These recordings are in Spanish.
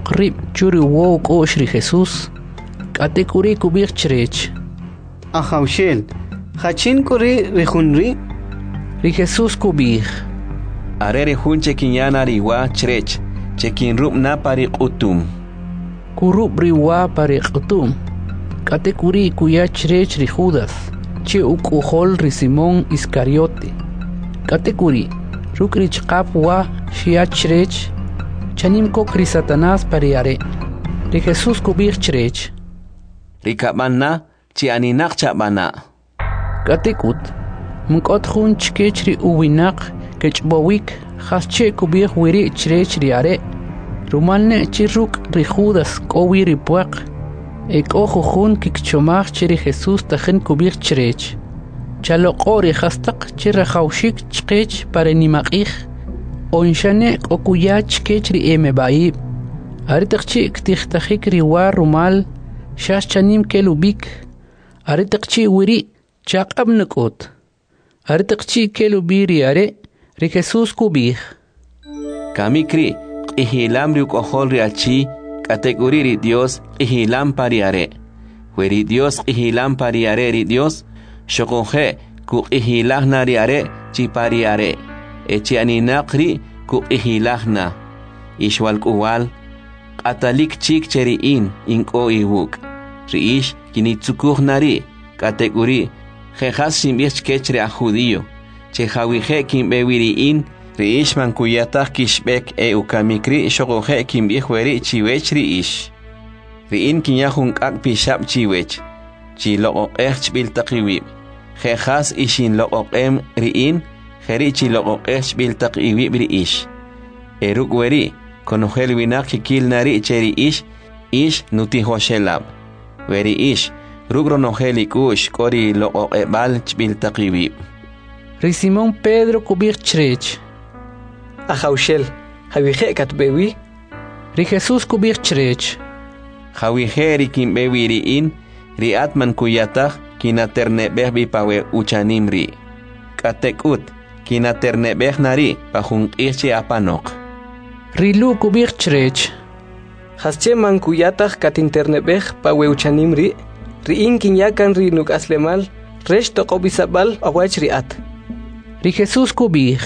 rib churi wow koshri Jesús. Katekuri kubir chrech. Ahaushel, hachin kuri rihunri? Ri Jesús kubir. Arere hun chekinyana riwa chrech, chekin rub na pari utum. Kurub riwa pari utum. Katekuri kuya chrech ri Judas. Che ukuhol ri Simón Iscariote. Katekuri, rukri chkapwa shia chrech. Chanim kokri Satanás pariare. Ri Jesús kubir chrech. Rikabana, chi aninak chabana. Katekut, mukot hun chkech ri uwinak, kechbowik, hasche kubir wiri chrech ri are. Rumalne chiruk ri Judas kowi ri puak. Ek ojo hun kikchomach chiri Jesús tajen kubir chrech. Chalok ori hastak chira haushik chkech pare nimakich. Onshane okuya chkech ri emebaib. Aritakchi ktihtajik ri war rumal. Shash chanim kelubik. Aritakchi wiri chakab nakot. Aritakchi kelubiri are. Ri Jesús kubir. Kamikri, ihilam riuk ohol riachi, kategori ri Dios, ihilam pariare. Weri Dios ihilam pariare ri Dios, shokonje, ku ihilahna riare, chi pariare. Echi aninakri, ku ihilahna. Ishwal kuwal, atalik chik cheriin, inko iwuk. Riish, kinitsukuh nari, kategori, jejas simbich kechre a judío. Chehawije kimbewiriin, riish mankuyatah kishbek ukamikri shogoje kimbihweri chiwech riish. Riin kinyahun kak pishab chiwech. Chilok chbiltakiwib. Jejas ishin loqem riin, jeri chilok chbiltakiwib riish. Erukweri, konojel winak kikil nari cheri ish nutihoshelab. Weri ish, rugro nojeli kush kori loqebal chbiltakiwib. Ri Simón Pedro kubir chrech. Ahaushel, Javije katbewi? Ri Jesús kubir chrech. Javije ri kimbewi riin, ri atman kuyatah kinaternebeh bipawe uchanimri. Katekut, kinaternebeh nari pahun irchi apanok. Ri Lu kubir chrech. Hasche man kuyatah katinternebeh pawe uchanimri, riin kinyakan ri nuk aslemal, resh tokobisabal awach riat. Ri Jesús kubir.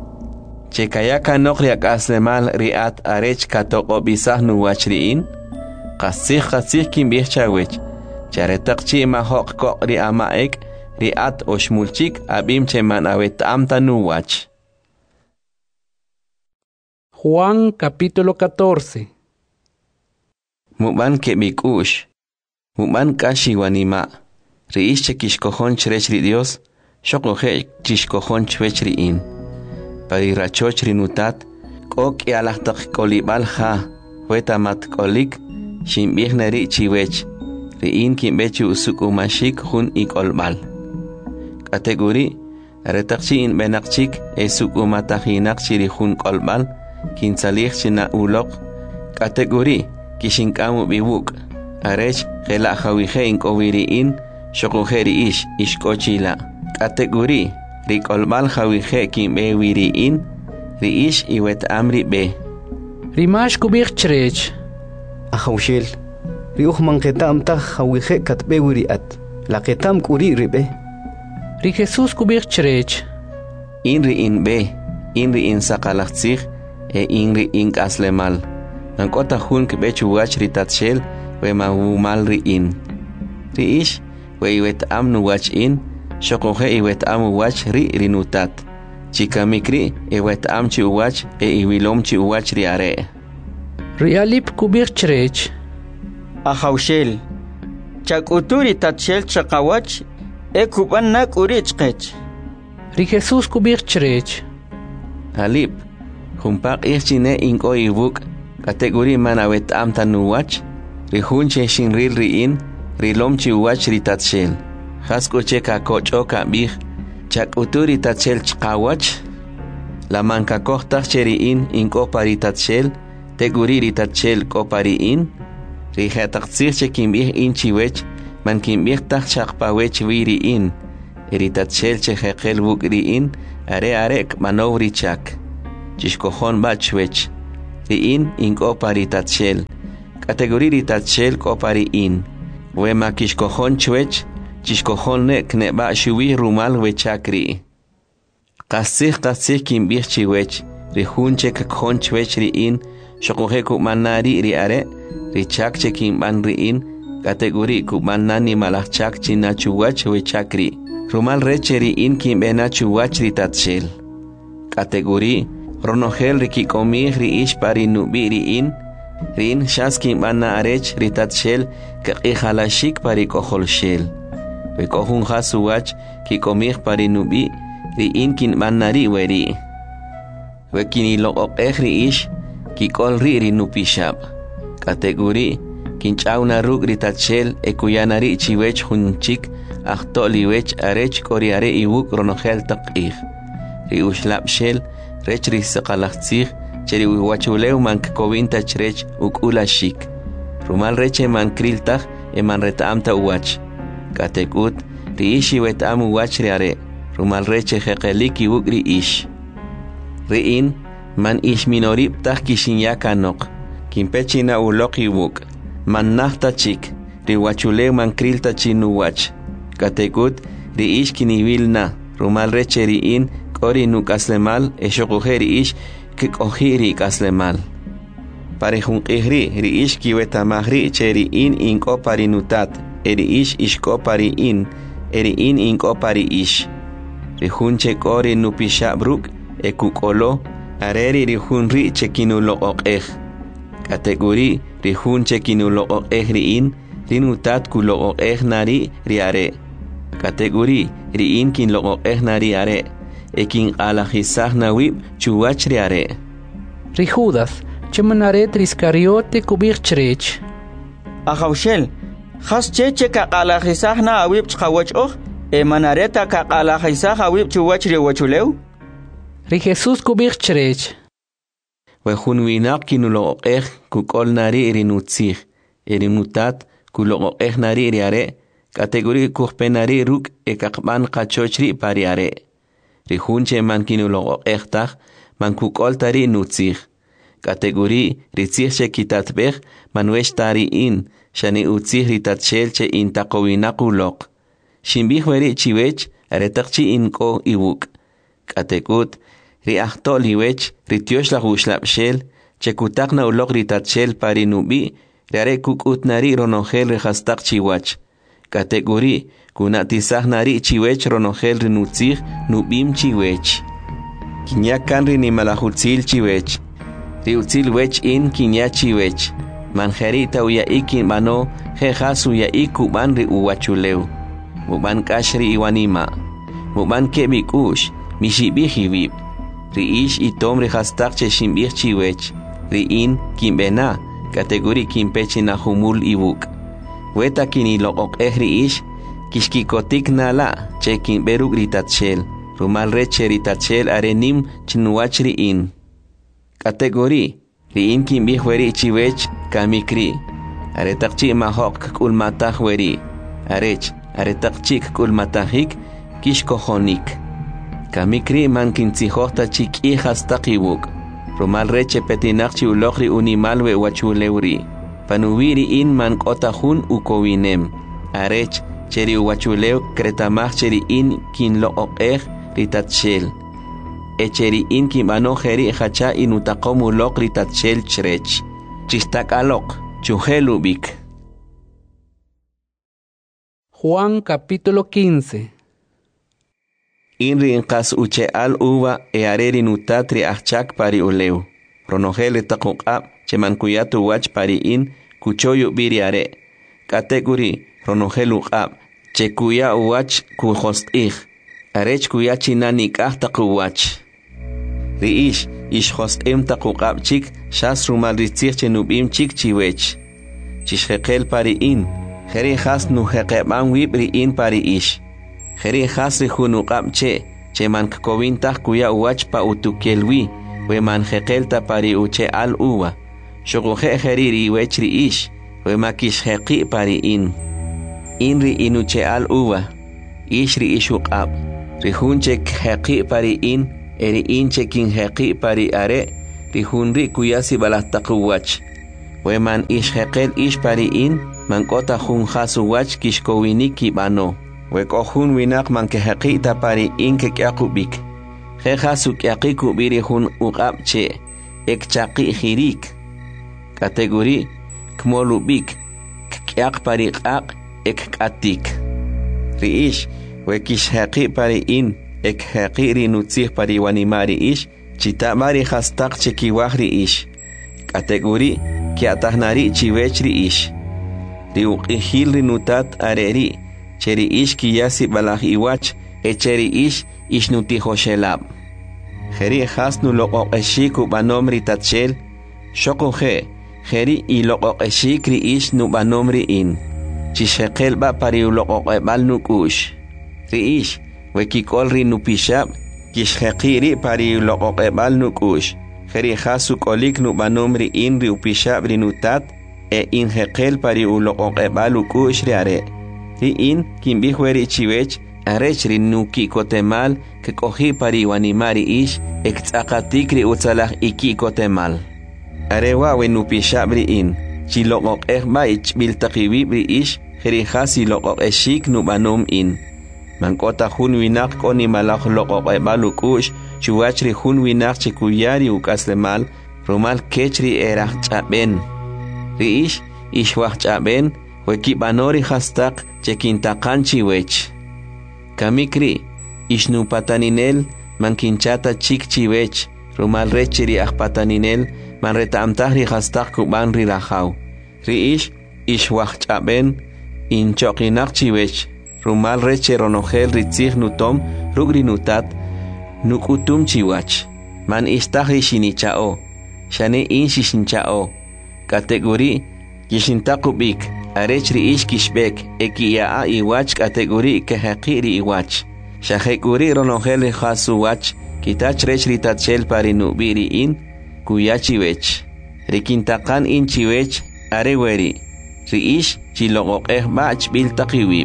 Chekayaka nokriak aslemal riat arech katoko bisah nuwachriin. Kasih kimbih chawech. Charetakchi mahok kok ri amaek riat oshmulchik abim cheman awet amta nuwach. Juan capítulo 14. Muban kebikush. Muban kashi wanima. Riish chekishkohon chrech ri Dios. Shokoje chishkohon chwech riin. Parirachoch rinutat, kok yalahtak kolibal ha, wetamat kolik, shimbih nari chiwech, riin kimbechu usuk umashik hun ikolbal. Kategori, retakchi in benakchik esuk umatahinak chiri hun kolbal, kinsalih china ulok. Kategori, kishinkamu biwuk, arech gela hawije in kowiriin, shokojeri ishkochila. Kategori, rikolbal hawije kimbe wiriin, riish iwet amri be. Rimash kubir chrech. Ahaushel, riuh manketam tah hawije katbe wiriat, laketam kuri ribe. Ri Jesús kubir chrech. Inri in be, inri in sakalachzich, inri in kaslemal. Nankota hun kebechu wach ritatshel, we mahumal riin. Riish, we iwet amnu wach in, shokoje iwet amu wach rinutat. Chikamikri iwet amchi uwach iwilomchi uwach riare. Rialip kubir chrech. Ahaushel, chakuturi tatshel chakawach, kuban nak urichkech. Ri Jesús kubir chrech. Alip, humpak irchine inko iwuk, kategori manawet amta nuwach, rihunche shinril riin, rilomchi uwach ritatshel. Hasko cheka kochoka bih, chak uturi tatshel chkawach, la manka kohta cheriin in kopari tatshel, teguriri tatshel kopari in, rihetaktsir chekimbih in chiwech, man kimbih tak chakpawech viri in, eritatshel chehekel wukri in, are arek manovri chak, chishkohon bachwech, riin inko pari tatshel. Kategori ri tatshel ko pari in. We makishkohon chwech, chishkohon ne kneba shuwi rumal wechakri. Kasih kimbih chiwech, rihunche kakhon chwech riin, shokohe kumanari ri are, richak chekimban riin, kategori kumanani malachak chinachuwach wechakri. Rumal recheri in kimbena chuwach ri tatshel. Kategori ronohel rikikomih riish pari nubi riin, rin shaskin bana arech ritatshel kaqihalashik pari koholshel. Vekohun hasuwach kikomih pari nubi riin kin banari weri. Vekini loqoq riish kikol ri nupishab. Kategori kinchauna rug ritatshel ekuyanari chiwech hunchik ahto liwech arech koriare iwuk ronohel taqih. Riushlab shel rech risaqalachtzig cheri wachuleu mankkovinta chrech ukula shik. Rumal reche mankriltach eman retaamta uwach. Katekut riishi wetam uwach riare. Rumal reche jeqeliki uk riish. Riin man ish minoriptach kishinyakanok. Kimpechina uloqi wuk. Man nahta chik. Riwachuleu mankrilta chinuwach. Katekut riish kinivilna. Rumal reche riin kori nukaslemal eshokuheri ish kikohiri kaslemal. Parejun ihri riish kiwetamahri cheri in inko parinutat, eri ish ishko pari in, eri in inko pari ish. Rihunche kori nupishabruk ekukolo, areri rihunri chekinulo okeh. Kategori rihunche kinulo okeh riin, rinutat kulo okeh nari riare. Kategori riin kinlo okeh nari are. Ekin alajisah nawib chuwach riare. Rijudas, chemanaret riscariote kubir chrech. Ahaushel, has cheche kakalajisah na awib chkawach och, emanareta kakalajisah awib chuwach riwachuleu? Ri Jesus kubir chrech. Wehun winak kinulo okeh kukol nari erinutzig, erinutat kulo okeh nari riare, kategori kuhpenari ruk ekakban kachochri pariare. Rihunche man kinulo echtach, man kukol tari nutzig. Kategori ritzig che kitatbech, man wesh tari in, shani utzig ritatshel che in takowinakulok. Shimbih weri chiwech, aretakchi in ko iwuk. Kategut, riachto liwech, rityosh la gushlapshel, che kutak na ulok ritatshel pari nubi, riare kukut nari ronogel rehastak chiwach. Kategori kunatisah nari chiwech ronogel rinutzig nubim chiwech. Kinyakan rini malahutzil chiwech. Riutzil wech in kinya chiwech. Manjerita uya ikin mano jejas uya ikuban ri uwachuleu. Muban kashri iwanima. Muban kebik ush mishibih iwib. Riish itom rihastak che shimbih chiwech. Riin kimbena kategori kimpechi na humul iwuk. Weta kini loqoq riish kishkikotik nala chekin beruk ritatshel. Rumal reche ritatshel arenim chinuach riin. Kategori riin kimbih weri chiwech kamikri. Aretakchi mahok kulmatah weri. Arech aretakchi kulmatahik kishkohonik. Kamikri mankintzihota chik ihastaqibuk. Rumal reche petinakchi ulokri unimalwe wachulewri. Panuwiri in man kotahun ukowinem. Arech cheri wachuleu kretamach cheri in kin lo okeh ritatshel. Echeri in kimano jeri hacha inutakomu lok ritatshel chrech. Chistak alok, chuhelubik. Juan capítulo 15. Inri inkas uche al uva areri nutatri achak pari uleu. Ronogel takukab chemankuyatu wach pari in kuchoyu biriare. Kategori ronogel ukab chekuya wach kuhostih. Arech kuya chinanik takuwach. Riish ish hostim takukab chik shas rumal ritzich chenubim chik chiwech. Chishhekel pari in. Jeri has nuhekeban wib in pari ish. Jeri has rihunukab chemankovintah kuya wach pa utukelwi. We manjekelta pari uche al uwa. Shogoje jeriri wechri ish. We makish heki pari in. Inri inuche al uwa. Ishri ishukab. Rihunche heki pari in. Eri inche kin heki pari are. rihunri kuyasi balahtaquwach weman ishheqel ishpari'in mank'ota jun jasuwach kishkowini kib'ano wek'ojun winaq mankejeqita pari'in kek'yaqub'ik jejasu k'yaqi kub'iri jun uq'ab' che ekchaqi jirik kategori kmolub'ik k'yaq pariq'aq ekk'atik ri'ix wekishjeqi pari'in ekjeqi rinutzij pariwanima ri'ix chitamari hastaq chekiwaj ri'ix kategori kiatajnari chiwech ri'ix riuq'ijil rinutat areri cheri'ix kiyasi balaj iwach echeri'ix ixnutijoshelab jeri jasnu loqoq'exik ub'anom ritatxel xoqoje jeri iloqoq'exik ri'ix nub'anom ri'in chixjeqelb'a pariuloqoq'eb'al nuk'ux ri'ix wekik'ol rinupixab kixjeqiri pariuloqoq'eb'al nuk'ux jeri jasu k'olik nub'anom ri'in riupixab rinutat injeqel pariuloqoq'eb'al uk'ux riare ri'in kinb'ij weri chiwech arech rinuki'kotemal kek'oji pariwanima ri'ix ektz'aqatik riutzalaj iki'kotemal arewa wenupixab ri'in chiloqoq'ejb'a ichb'iltaqiwib ri'ix jeri jas iloqoq'exik nub'anom in mank'ota jun winaq k'o nimalaj loqoq'eb'al uk'ux chuwach ri jun winaq chikuyari uk'aslemal rumal kech ri eraj ch'ab'en ri'ix ixwaj ch'ab'en wekib'anori hastaq chekintaqan chiwech kamikri ixnupataninel mankinchata chik chiwech rumal rech ri ajpataninel manreta'amtaj ri hastaq kub'an ri rajaw ri'ix ixwaj ch'ab'en inchoqinaq chiwech rumal rech ronojel ritzij nutom ruk' nutat nuk'utum chiwach man ixtaj ri xinicha'o xane in xixincha'o kategori kixintaqub'ik arech ri'ix kixb'ek ekiya'a iwach kategori kejeqi ri iwach xajek'uri ronojel ri jasuwach kitach rech ritatxel parinub'i ri'in kuya chiwech rikintaqan in chiwech are weri ri'ix chiloqoq'ejb'a chb'iltaqiwib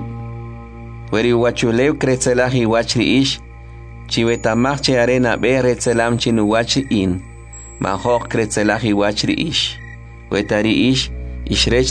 weri wachulew kretzelaj iwach ri'ix chiwetamaj che are nab'ej retzelam chinuwach ri'in majoj kretzelaj iwach ri'ix weta ri'ix ixrech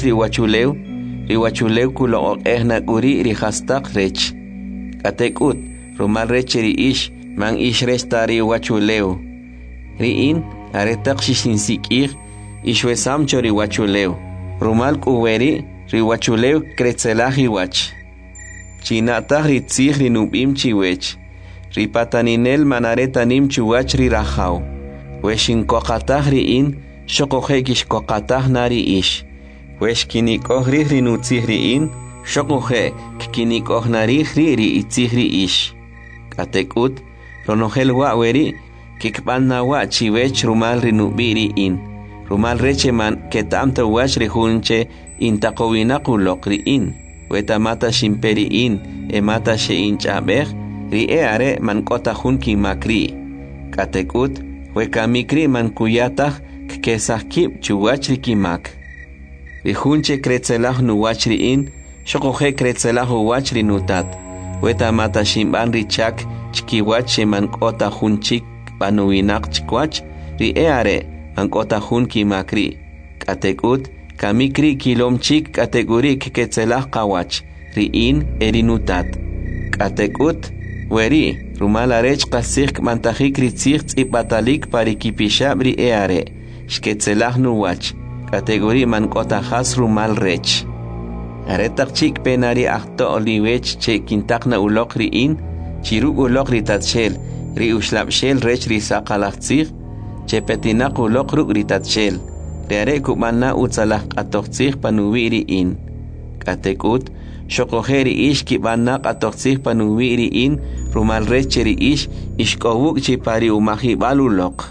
riwachulew kuloqoq'ej nak'uri rijastaq rech katek'ut rumal rech ri'ix man ixrech ta riwachulew ri'in aretaq xixinsik'ij ixwesam cho riwachulew rumal k'uweri riwachulew kretzelaj iwach china'taj ritzij rinub'im chiwech ripataninel manaretanim chuwach rirajaw wexinkoqataj ri'in xoqoje kixkoqataj na ri'ix wexkinik'oj rij rinutzij ri'in xoqoje kkinik'oj narij ri'itzij ri'ix katek'ut ronojel wa' weri kikb'an nawa' chiwech rumal rinub'i ri'in rumal reche man keta'amta wach rijunche intaqowinaq uloq ri'in wetamata ximperi'in emata xe'inch'ab'ej ri'e are mank'ota jun kimakri katek'ut wekamikri mankuyataj kkesaj kib' chuwach rikimak rijunche kretzelaj nuwach ri'in xoqoje kretzelaj uwach rinutat wetamata xinb'an richak chkiwach xemank'ota jun chik b'anuwinaq chikwach ri'e are mank'ota jun kimakri katek'ut kamikri kilom chik kategori keketzelaj qawach ri'in erinutat katek'ut weri rumal arech qasij k'mantajik ritzij tz'ib'atalik parikipixab ri'e are xketzelaj nuwach kategori mank'ota jas rumal rech aretaq chik penari ajto' liwech che kintaqna uloq ri'in chiruk uloq ritatxel ri'uxlab'xel rech risaqalaj tzij che petinaq uloq ruk' ritatxel riare kub'ana utzalaj q'atoj tzij panub'i ri'in katek'ut xoqoje ri'ix kib'ana q'atoj tzij panub'i ri'in rumal rech che ri'ix ixk'owuk' chi pari'umajib'al uloq.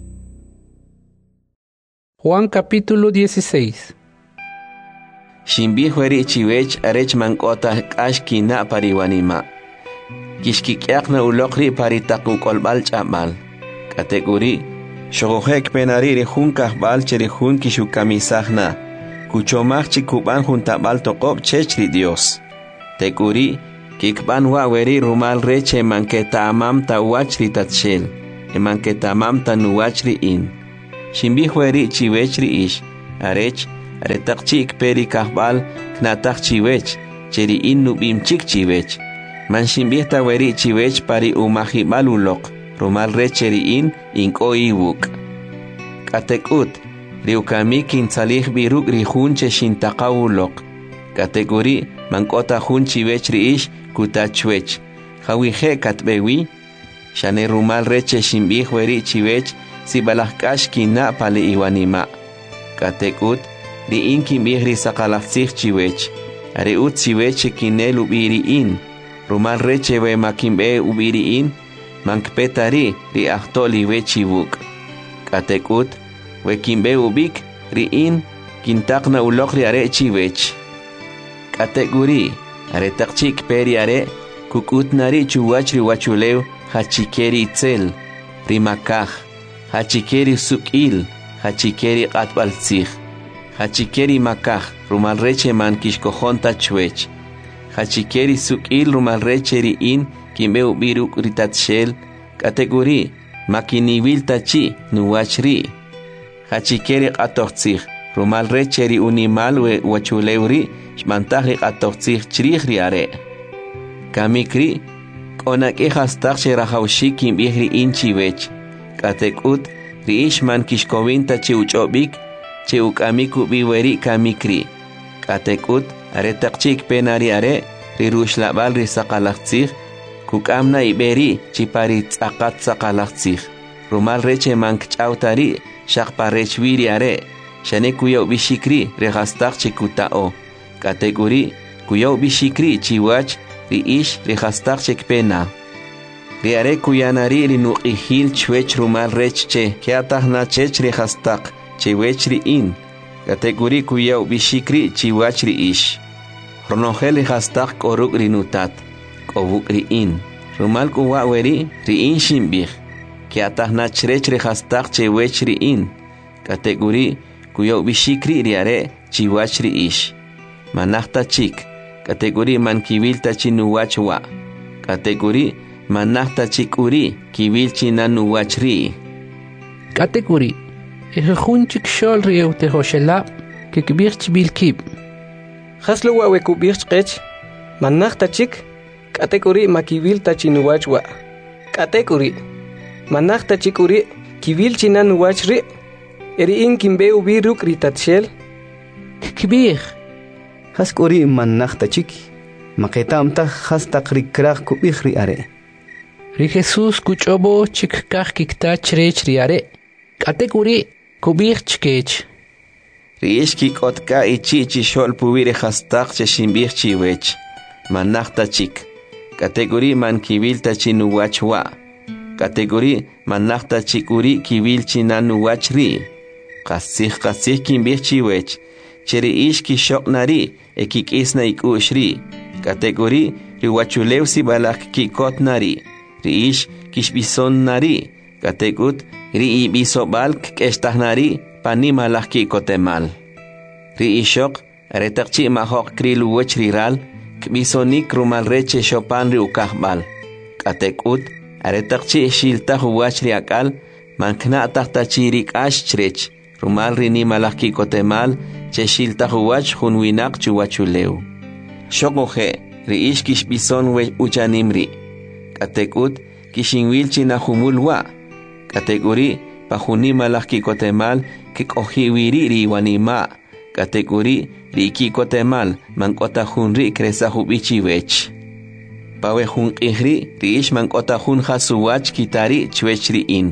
Juan capítulo 16. Xinb'ij weri chiwech arech mank'ota k'ax kina' pariwanima kixkik'yaqna uloq ri paritaquk'olb'al ch'ab'al kategori xoqoje kpenari rijun kajb'al che rijun kixukamisajna kuchomaj chikub'an juntab'al toqob' chech ri Dios tek'uri kikb'an wa' weri rumal rech emanketa'amam ta wach ritatxel emanketa'amam ta nuwach ri'in shimbih weri chiwech ri ish arech aretak chik peri kahbal knatak chiwech cheri in nubim chik chiwech man shimbih ta weri chiwech pari umahibal ulok rumal re cheri in inko iwuk katekut riukami kinsalih biruk rihun che shintaka ulok kategori mankota hun chiwech ri ish kutachwech Hawihe katbewi shane rumal reche shimbih weri chiwech si balahkash kina pali iwanima katekut ri in kimbih ri sakalachsih chiwech are ut chiwech kinel ubiri in rumal reche we makimbe ubiri in mankpetari ri ahtoli we chibuk katekut we kimbe ubik ri in kintakna ulok ri are chiwech kategori are takchik peri are kukut nari chuwachri wachuleu hachikeri itzel rimakaj hachikeri sukil hachikeri qatbaltzij hachikeri makaj rumalreche man kishkojonta chwech hachikeri sukil rumalreche ri in kimbe ubiruk ritatshel kategori makinibil tachi nuwachri hachikeri qatojtzij rumalreche ri unimal we wachuleu ri shmantaj qatojtzij chrij ri are kamikri konak ihastak sherahawshi kimbihri inchiwech katekut ri ishman kishkowinta chiuchobik chiukamiku biweri kamikri katekut aretakchik penari are ri rushlabal ri sakalachtzij kukamna iberi chipari tzaqat sakalachtzij rumal reche mankchautari shaqparechwiri are shane kuyo bishikri rehastak chikutao kategori kuyo bishikri chiwach ri ish ri hastak chekpena ri are kuyanari ri nuqihil chwech rumal rechche kiatahna chech ri hastak chewech ri in kategori kuyaw bishikri chiwach ri ish ronogel ri hastak koruk ri nutat kobuk ri in rumal kuwa weri ri in shimbih kiatahna chech ri hastak chewech ri in kategori kuyaw bishikri ri are chiwach ri ish manahta chik kategori man kibil tachinuwachwa kategori manahta chikuri kibil chinanuwachri kategori ehunchik shol riewte hoshela kikbirch bilkib haslo wa we kubirch qech manahta chik kategori makibil tachinuwachwa kategori manahta chikuri kibil chinanuwachri eri in kimbe ubiruk ritatshel kibir haskori manachta chiki maketamta hastak rikraq kubihri are ri Jesus kuchobo chikkaj kikta chrech ri are kategori kubih chkech ri ishki kotka ichi shol puwire hastak che shimbih chiwech manachta chik kategori man kibil tachinuwachwa kategori manachta chikuri kibil chinanuwachri qasih kimbih chiwech cheri ishki shoknari ekik isna ikushri kategori riwachuleu si balak kikot nari ri ish kishbison nari kategut ri ibisobalk kestahnari pani malak kikotemal ri ishok retakchi mahok krilu wechriral kbisonik rumal reche shopan ri ukahbal kategut retakchi shilta huwachri akal mankna tahtachirik ashchrech rumal rini malak kikotemal cheshilta huwach hunwinak chuwachuleu shokoje ri ish kishbison we uchanimri katekut kishinwil chinahumulwa kategori pahuni malak kikotemal kikohiwiri ri wanima kategori ri kikotemal mankota hunri kresa hubichi wech pawe hun ihri ri ish mankota hun hasuwach kitari chwechri in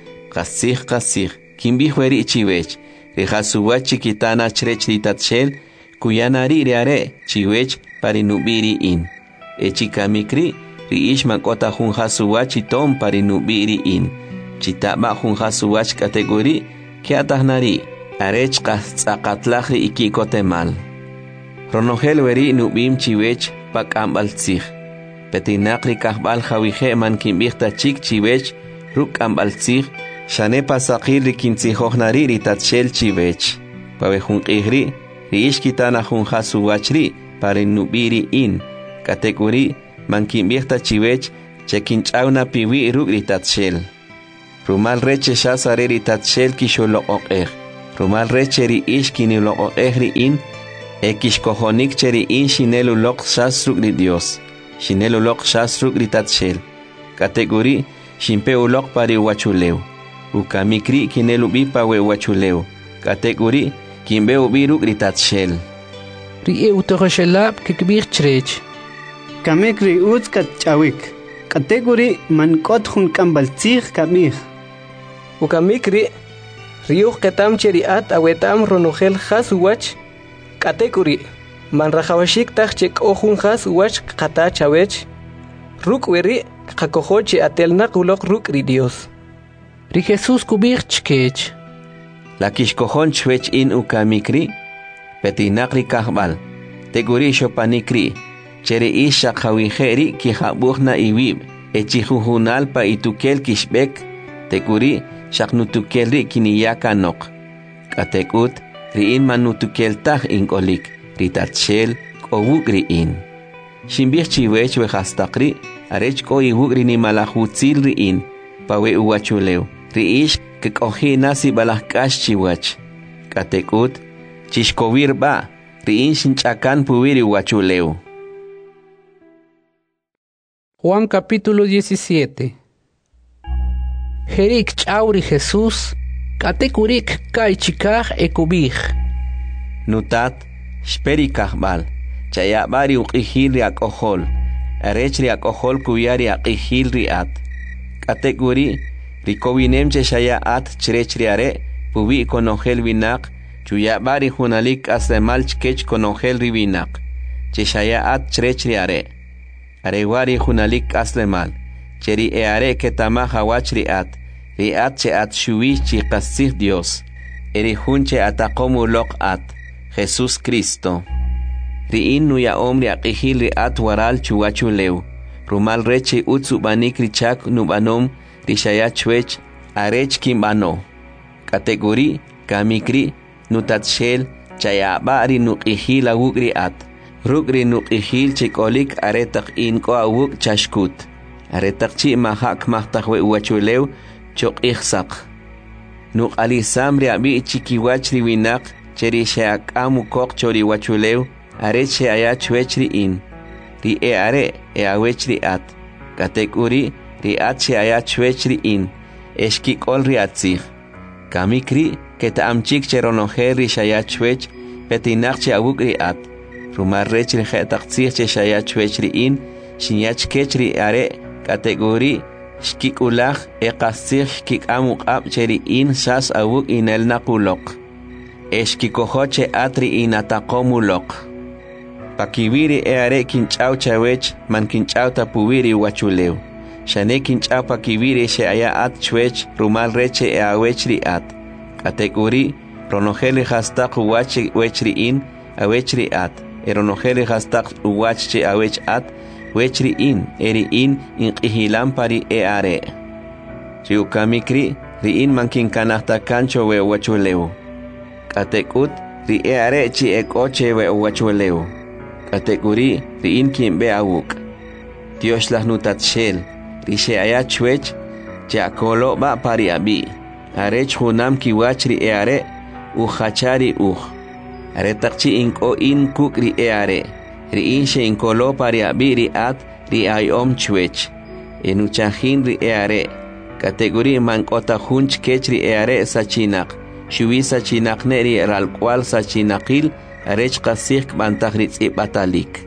qasih kimbi hueri chiwech ri hasuwach chikitana chrech ritatshel kuyanari riare chiwech parinubiri in echikamikri ri ish mankota hun hasuwach itom parinubiri in chitaba hun hasuwach kategori kiatahnari arech qasaqatlahri ikikotemal ronogel weri nubim chiwech pakambaltzig petinaqri kahbal hawije man kimbihta chik chiwech rukambaltzig shane pasaqir rikintsijohnari ritatshel chiwech pawe hun qihri ri ish kitana hun hasuwachri parinubiri in kategori man kimbihta chiwech chekinchawna piwi ruk ritatshel Rumal reche shasare ri tatshel kisholo oqej. Rumal reche ri ishkini lo oqej ri in. Ekishkohonik cheri in shinelu lok shasruk ri Dios. Shinelu lok shasruk ri tatshel. Kategori shimpe ulok pari wachuleu. Ukamikri kinelu bipa we wachuleu. Kategori kimbe ubiruk ri tatshel. Ri utogoshelab kikbir chrech. Kamekri uts kat chawik. Kategori man kot hun kambaltzig kamich. Ukamikri riuh ketam cheriat awetam ronogel has wach. Kategori man rajawashik tachek ohun has wach kata chawech. Ruk weri kakohoche atelnak ulok ruk ri Dios. Ri Jesús kubir chkech. La kishkohon chwech in ukamikri. Petinakri kahbal. Teguri shopanikri. Chere isha khawiheri ki habuhna iwib. Echihuhunal pa itukel kishbek. Teguri shaknutukelri kiniyaka nok. Katekut riin manutukel tah inkolik. Ritatshel kowuk riin. Shimbich chiwech wehastakri. Arech ko iwuk rini malahutzil riin. Pawe uwachuleu. Riish kekohi nasi balahkash chiwach. Katekut chishkovir ba. Riin shinchakan puwiri uwachuleu. Juan capítulo 17. Jerik chauri Jesús, katekurik kaichikaj ekubij. Nutat, shperikajbal, chayabari uqihil riak ohol, arech riak ohol kuyari aqihil riat. Katekuri, rikowinem cheshaya at chrech riare, pubi konogel vinak, chuyabari hunalik asemal chkech konogel rivinak, cheshaya at chrech riare. Arewari hunalik aslemal. Cheri eare ketama hawach riat. Riat che at shuwi chi qasih Dios. Eri hunche atakomu lok at. Jesús Cristo. Riin nuya omri aqihil riat waral chuwachu leu. Rumal reche utsu banik richak nubanom rishaya chwech arech kimbano. Kategori kamikri nutatshel chayabari nuqihil awuk riat. Rugri nuqihil chikolik aretak inko awuk chashkut. Aretak chi mahak mahtakwe uwachuleu chok ihsak. Nuk alisamri abi chikiwach riwinak cheri sheak amu kok chori wachuleu are che aya chwechri in. Ri e are e awechri at. Katekuri ri at che aya chwechri in. Eshkik ol ri atzich. Kamikri keta amchik cheronoher ri shaya chwech petinak che awuk ri at. Rumar rechri khataxir che shaya chwechri in shinyach kechri are kategori shkikulach eqasir kik amuqab cheri in sas awuk inel nakulok eshkikohoche atri inataqomulok pakibiri are kinchau chawech man kinchau tapuwiri wachuleu shane kinchau pakibiri she aya at chwech rumal reche e awechri at kategori ronogeli hastaq wachi wechri in awechri at eronogeli hastaq uwachche awech at wechri in eri in inqihilampari e are chiukamikri ri in mankin kanahta kancho we wachuleu katekut ri e are chi ekoche we wachuleu kategori ri in kimbe awuk Dios las nutatshel ri she aya chwech chakolo ba pari abi arech hunam kiwachri e are uhachari are takchi inko in kukri e are ri in she inkolo pari abi ri at ri ayom chwech enuchahin ri e are kategori mankota hunch kechri e are sachinak shuwi sachinak neri ral kwal sachinakil arech qasik bantagri tsibatalik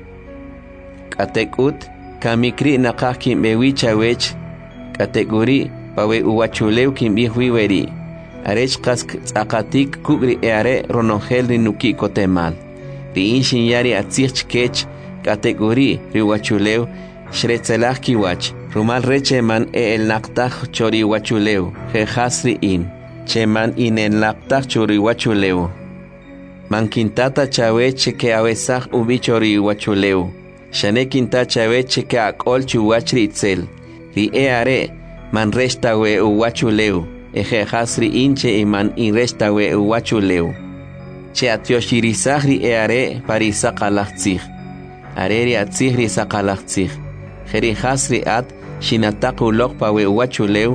katekut kamikri naqaq kimbewi chawech kategori pawe uwachuleu kimbi huiweri arech qask tsaqatik kubri e are ronogel ri nuki kotemal ri in shinyari atzich kech kategori ri wachuleu shretzelach kiwach rumal reche man e el naqtaj chori wachuleu jehasri in cheman in el naqtaj chori wachuleu man kintata chaweche ke awesaj ubi chori wachuleu shane kinta chaweche ke akol chuwachri itzel ri e are man restawe uwachuleu jehasri inche iman in restawe uwachuleu che atioshiritzahri e are parisaqalachtzih areri atzihri saqalachtzih jeri hasri at shinataqulok pawe uwachuleu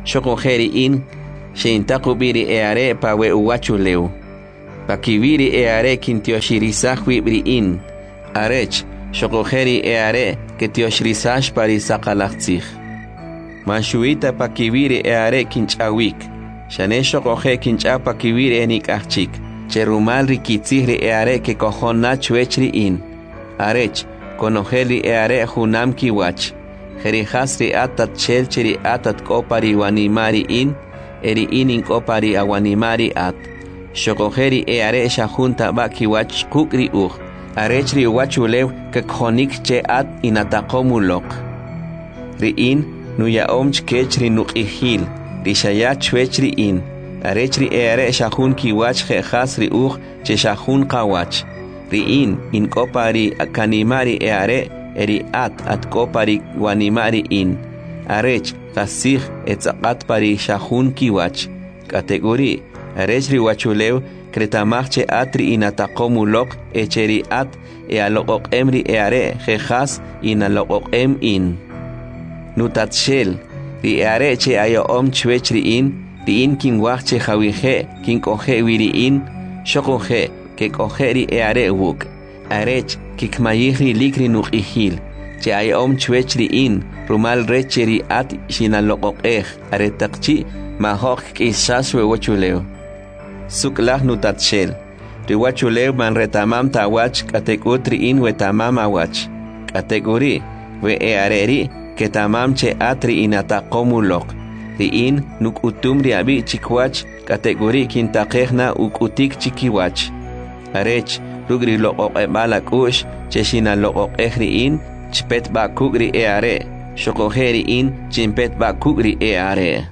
Shokojeri in, Shintakubiri eare pa we uwachuleu. Pakibiri eare kintioshirisahuibri in. Arech, Shokojeri eare ketioshirisash parisakalachtich. Manshuita pakibiri eare kinchawik. Shane shokoje kincha pakibiri enik achik. Cherumal rikitzihri eare ke kohona chuechri in. Arech, konojeli eare hunam kiwach. Jerihasri atat chelcheri atat kopari wanimari in. Eri inin kopari awanimari at. Shokojeri eare shahunta bakiwach kukri Arechri wachulew kekhonik che at inatakomulok. Riin nuyaom chkechri nuqihil. Rishaya chwechri in. Arechri eare shahun kiwach jehasri che shahun kawach. Riin in kopari akanimari eare eri at kopari wanimari in. Arech kasih etzakat pari shahun kiwach. Kategori arechri wachulew kretamachche atri inatakomulok echeri at alokok emri eare jejas inalokok in. Nutatshel ri eare che ayoom chwechri in ri in kinwachche jawije kinkoje wiri in shokoje ke kojeri eare wuk. Arech kikmayihri likri nuqihil che ayoom chwechri in rumal recheri at shinalokok aretakchi mahok kisaswe wachuleo. Suklah nutatshel. Riwachuleu man retamam tawach katekutri in wetamam awach. Kategori we eareri ketamam che atri inatakomulok. Riin nuk utumri abi chikwach kategori kintakehna ukutik chikiwach. Arech rugri lokok ebalak ush cheshina lokok riin chpet bakugri eare. Shokojeri in chimpet bakugri eare.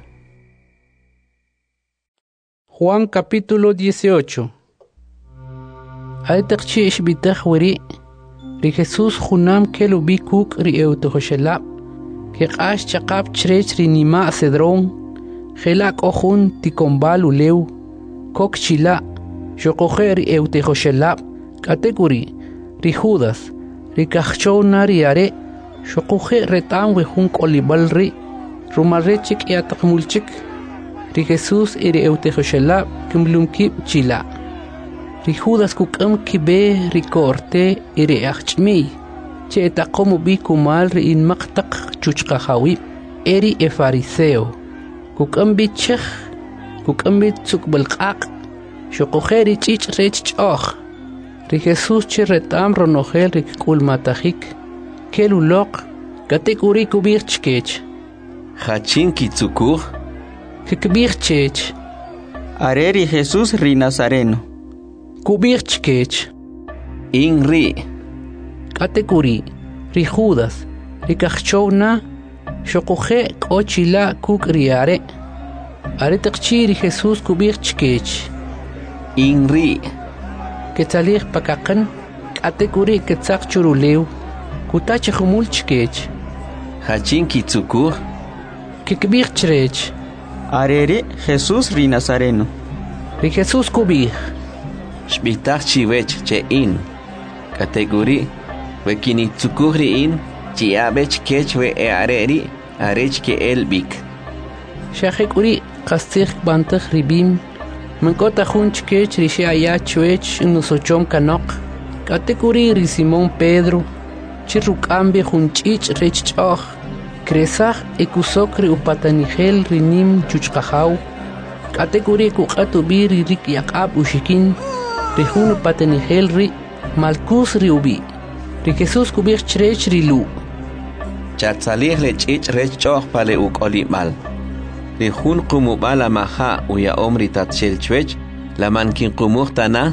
Juan capítulo 18. Aitakchi ishbitach wiri. Ri Jesús junam kelubi kuk ri eutohoshelab. Ke qash chaqab chrech ri nima cedrón. Gelak ojun tikombal uleu. Kok chila. Shokoje ri eutohoshelab. Kategori. Ri Judas. Ri kachona ri are. Shokoje retam wehun kolibal ri. Rumarechik yatakmulchik. Ri Jesús iri eutejoshelab kimlumkib chila. Ri Judas kukam kibe ri korte iri achmi. Che takomu bi kumal ri in maqtaq chuchqahawib. Eri e fariseo. Kukam bi chikh. Kukam bi tsukbalqaq. Shokojeri chich rech choch. Ri Jesús che retam ronogel ri kulmatahik. Kelulok. Kategori kubir chkech. Hachin kitsukur. Kikbir chech. Areri Jesús ri Nazareno. Kubir chkech. Inri. Kategori. Ri Judas. Ri kachona. Shokoje kochila kuk riare. Are takchi ri Jesús kubir chkech. Inri. Ketzalir pakakan. Kategori ketzak churuleu. Kutach humul chkech. Hachin kitsukur. Kikbir chech. Areri Jesús ri Nazareno. Ri Jesús kubir. Shbitach chiwech che in. Kategori we kinitsukuri in chiabech kech we eareri arech ke elbik. Shachek uri kastir bantach ribim. Menkota hunch kech ri shaya chwech nusochom kanok. Kategori ri Simón Pedro. Chirukambe hunchich rech choch. Kresach ekusokri upatanigel rinim chuchkahau. Kategori kukatubi rik yakab ushikin. Rihun upatanigel ri malkus riubi. Ri Jesús kubir chrech rilu. Chatzalir lechich rech choch pale ukolimal. Rihun kumubala maha uya omri tatshel chwech la mankin kumuhtana.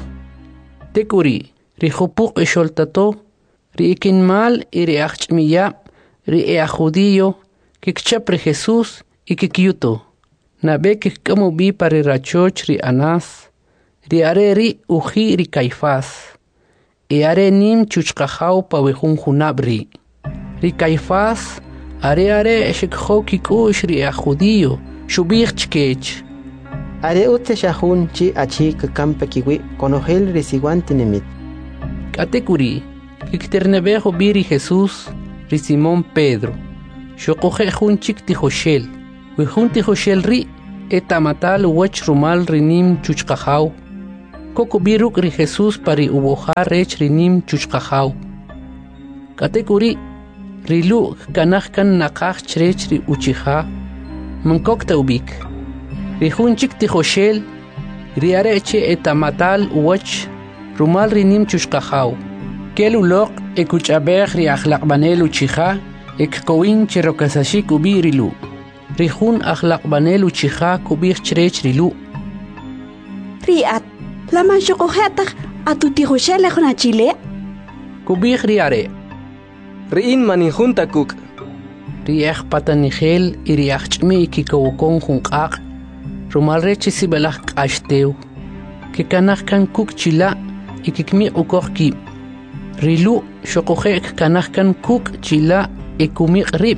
Tekuri rihupuk esholtato. Ri ikinmal iri achmiya. Ri judío que chapre Jesús y que kyuto. Nabe que como vi para rachoch ri Anás. Ri are ri uji ri Caifás. E are nim chuchkahau pa wehun junabri. Ri Caifás are eshekho kikush ri judío. Shubir chkech. Are ute shahun chi achi que campe kiwi conogel resiguante nemit. Katekuri. Kikternebejo biri Jesús. Ri Simón Pedro. Shokoje junchik tijoshel. Wihunti Joshel ri etamatal wach rumal rinim chuchkajau. Coco biruk ri Jesús pari ubojar rech rinim chuchkajau. Katekuri rilu kanahkan nakaj chrech ri uchija. Mankokta ubik. Rihunchik ti Joshel riareche etamatal wach rumal rinim chuchkajau. Kelu lok ekuchabej ri akhlaqbanel uchija ekkowin cherokasashik ubirilu. Rihun akhlaqbanel uchija kubir chrech rilu. Riat, laman shokohetak atuti Joshel ejuna chile. Kubir riare. Riin manihun takuk. Riach patanigel y riach chmi kikawokon junqaq. Rumal reche sibelach qashteu. Kikanach kan kuk chila y kikmi ukokki. Rilu shokojek kanach kan kuk chila y kumik rib.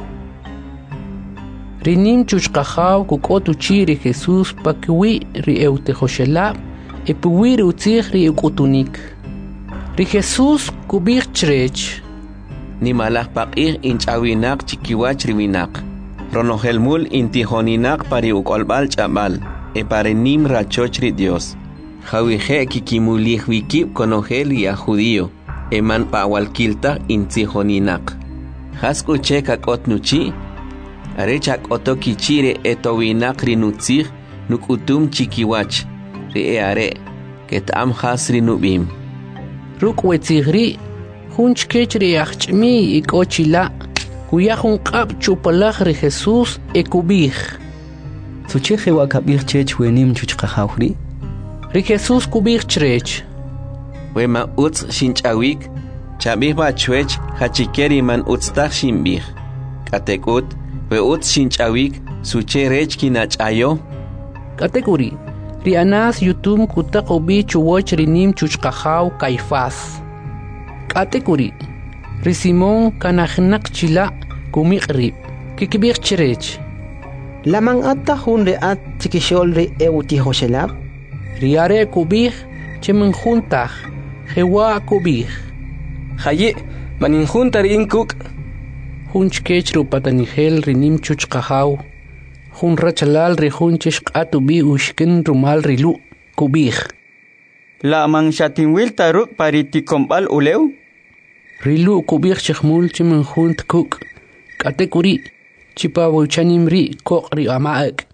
Rinim chuchkajaw kukotu chiri Jesús pakiwi ri eute Joshela e puwi ri utzich ri ukutunik. Ri Jesús kubik chrech. Ni malach pakir inchawinak chikiwach riwinak. Ronohelmul intihoninak pari ukolbal chabal. E pare nim rachoch ri Dios. Jawije kikimulih wikip konogel ya judío. Eman pawalkilta intihoninak. Haskuche kakot nuchi. Arechak otoki chire etowinak rinutzich nukutum chikiwach. Ri are. Ketam has rinubim. Ruk wetzigri. Hunch kechri achchmi ikochila. Kuyahun qab chupalach ri Jesús ekubih. Sucheje wakabir chech wenim chuchkajawri. Ri Jesús kubih chrech. Wema utz shinchawik. Chabih bachwech hachikeri man utztach shimbih. Katekut. We utz shinchawik. Suche rech kinachayo. Katekuri. Ri anas yutum kutakobi chuwoch rinim chuchkajaw Caifás. Katekuri. Ri Simón kanajnak chila kumiqrib. Kikibir chrech. Laman atta hun reat tikishol ri euti Joshelab. Riare kubih chemen juntaj. Jewa kubih. Haye maninjun tarin kuk. Hunch kech rupatanigel rinim chuchkajaw. Hun rachalal ri hunchish qatubi ushkin rumal rilu kubih. La man shatinwil taruk pariticombal uleu. Rilu kubih chkhmul chemen junt kuk. Katekuri. Chipa wuchanim ri kok ri amaak.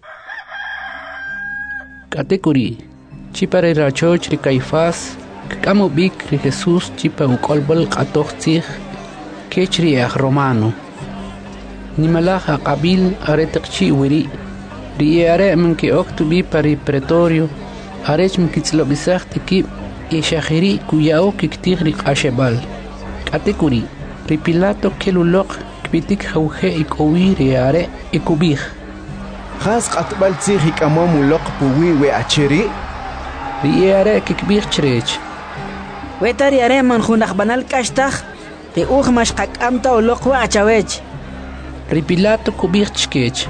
Katekuri. Chipa ri rachoch ri Caifás. Kamo bik ri Jesús chipa ukolbal qatochtzich. Kech ri romano. Nimalaja qabil aretakchi wiri. Ri are men ki oktubi pari pretorio. Arech men kitzlobisach tiki. Ishahiri kuyao kiktig ri qashebal. Katekuri. Ri Pilato kelulok. Bitik jauhe ikowi riare ikubih. Khas qatbal tsihi kamamu loq puwi we achiri. Riare kikbih chrech. Wetari are man khunakh banal kashtag. Te mash qakamta uloq wa achawech. Ri Pilato kubih chkech.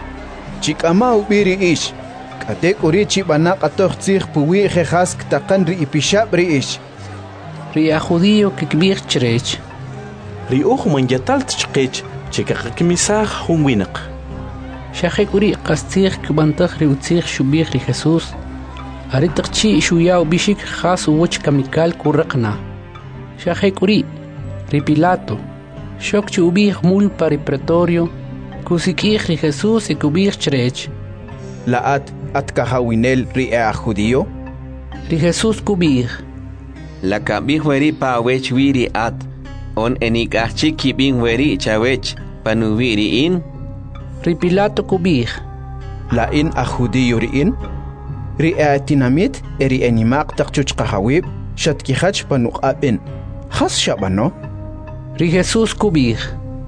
Chikama ubiri ish. Katek uri chibana qatoh tsih puwi khas ktaqan ri ipishab ri ish. Ri judío kikbih chrech. Ri man yatal tchqech chekaqkimisaj hunwinaq. Shahekuri qastig kbantag ri utzig shubih ri Jesús. Aritaqchi shuyao bishik khas uch kamikal kuraqna. Shahekuri ri Pilato. Shokchi ubih mul pari pretorio. Kusikih ri Jesús ikubih chrech. Laat atkahawinel ri judío. Ri Jesús kubih. La kabih weri pa wech wiri at. On enikachik kibing weri chawech panubiri in. Ri Pilato kubih. La in judío ri in. Ri atinamit eri enimaq taqchuch qahawib shatkihach panuqabin. Khas shabano. Ri Jesús kubih.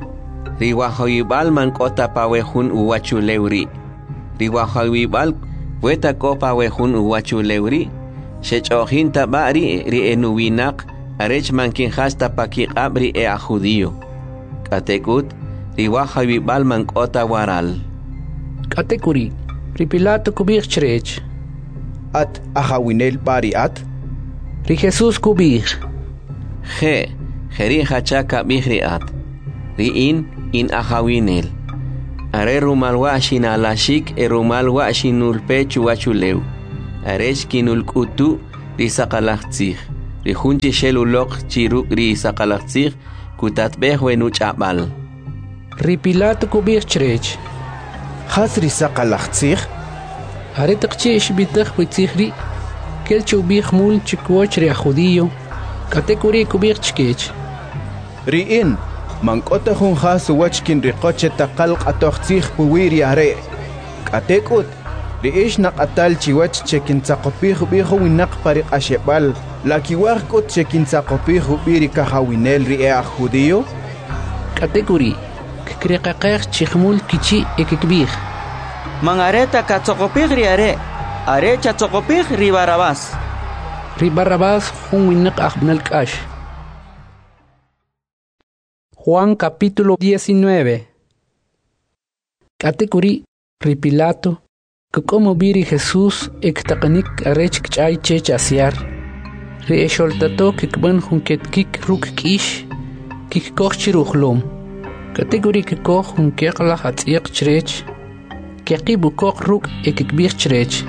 Ri wahawibal man kota pawehun uwachu lewri. Ri wahawibal weta ko pawehun uwachu lewri. Shechohin tabari ri enuwinak. Arech mankin hasta pakiqab ri judío. Katekut ri wahawibal man kota waral. Katekuri. Ri Pilato kubih chrech. At ahawinel bari at. Ri Jesús kubih. Jeri hachaka bihri at. Ri in ahawinel. Are rumal washin alashik rumal washinul pechu wachuleu. Aresh kinul kutu risaqalaqtzig. Rihunchi shelulok chiruk risaqalaqtzig kutatbeh wenuch abal. Ripilato kubir chrech. Has risaqalaqtzig. Are taqchi ishbitaq witzigri. Kel chubih mul chikwoch ri judío. Katekuri kubir chkech. Riin mankota hun has wachkin riqoche taqalq atoqtzig puwiri are. Katekut riish naqatal chiwach chekin tsaqopih biho winaq pariq ashebal. Lakiwaq kut chekin tsaqopih biri kahawinel ri judío. Katekuri kriqaqeq chikhmul kichi ekekbih. Mangareta katsokopih ri are chatsokopih ri Barrabás. Ri Barrabás hun winaq ahbnal kash. Juan capítulo 19. Katekuri ri Pilato que como biri Jesús ektaqanik arech kchay chech asiar. Ri esholtato kikban hun ketkik ruk kish kikkoch chiruhlom. Kategori kikkoch hun kekla hatsiq chrech keqibu koch ruk ekikbir chrech.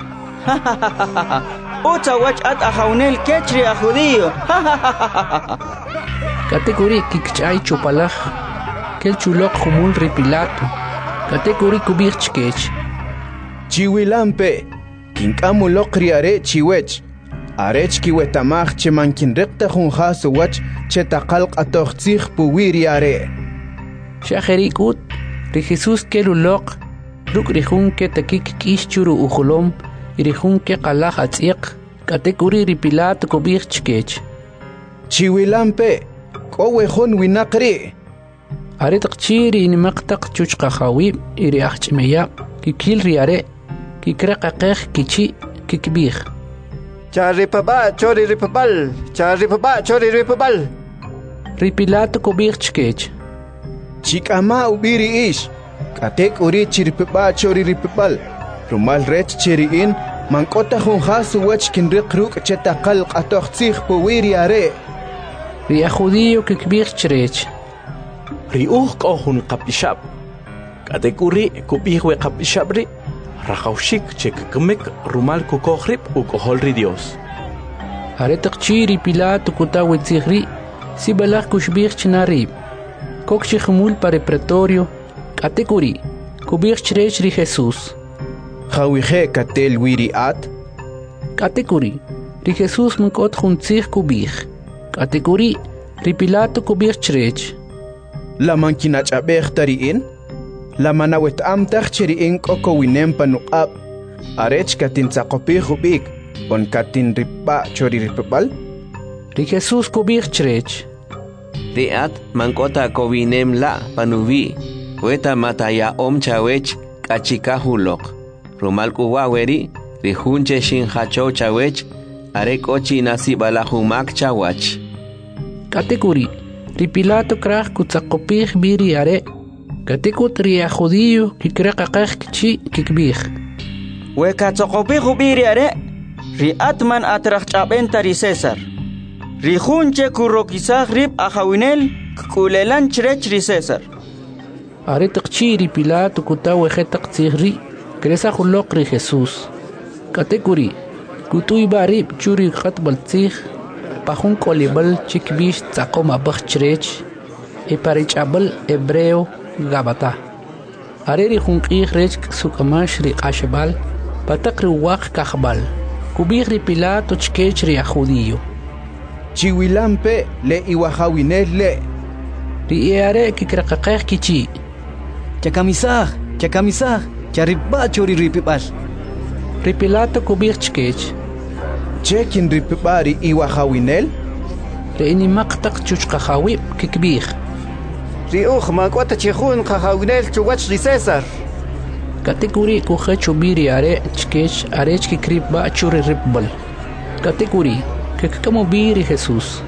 Uta wach at ahawnel kechri a judío. Kategori kikchay chupalaj kel chulok humul ri Pilato. Kategori kubir chkech. Chiwilampe kinkamulok ri are chiwech. Arech kiwetamaj chemankin rekta hun has wach chetaqalq atoqtzig puwiri are. Shajerikut ri Jesús kelulok ruk rihun ke takik kish churu ujulom rihun ke qalaj atziq kategori ri Pilato kubir chkech. Chiwilampe Kowehon winaqri. Aretaq chiri nimaqtaq chuchqahawi iri ahchmeya kikil riare kikraqaqeq kichi kikbih. Charipaba chori ripabal. Charipaba chori ripabal. Ri Pilato kubir chkech. Chikama ubiri ish. Katek uri chiripaba chori ripabal. Rumal rech chiriin mankota hun hasu wach kinriq ruk chetaqalq atoqtzig puwiri are. Ri judío kikbir chrech. Ri kohun kapishab. Katekuri kubihwe kapishabri. Rajaushik chekkemek rumal kukohrib ukohol ri Dios. Aretaq chiri Pilato kutawet zigri si balaj kushbir chnarib. Kokshi khmul pare pretorio katekuri kubir chrech ri Jesús. Khawije katel wiri at. Katekuri ri Jesús mkot khuntzig kubir. Kategori ri Pilato kubir chrech. La mankinach abeg tariin. La manawet amtach chiriin koko winem panuqab. Arech katin tsaqopih ubik. On katin ripa chori ripabal. Ri Jesús kubir chrech. Riat mankota kowinem la panuvi. Weta mataya chawech kachikahulok. Rumal kuwaweri rihunche shin hacho chawech. Arek ochi nasibalahumak chawach. Kategori ri Pilato kraq kutsaqopih biri are. Katekut ri judío kikraqaqeq kichi kikbih. We katsokopih biri are. Ri atman atraq chabenta ri César. Ri hunche kurokisaj rib ahawinel kulelan chrech ri César. Are taqchi ri Pilato kutawe khetaq tzigri kresa khulok ri Jesús. Kategori kutuy barib churi khatbal tzig pahun kolibal chikbish tsaqoma bakh chrech e parichabal hebreo gabata. Are ri hunqih rech sukamash ri qashbal pataq ri waq kahbal kubih ri Pilato chkech ri judío. Chiwilampe le iwahawinel le. Ri are kikraqaqeq kichi. Chakamisaj chariba chori ripibal. Ri Pilato kubir chkech. Chekin ripibari iwahawinel. Ri inimaqtaq chuchqahawib kikbih. Ri makwata chihun qahawinel chuwach ri César. Kategori kuhachu biri are chkech arech kikribba churi ripbal. Kategori kikamo biri Jesús.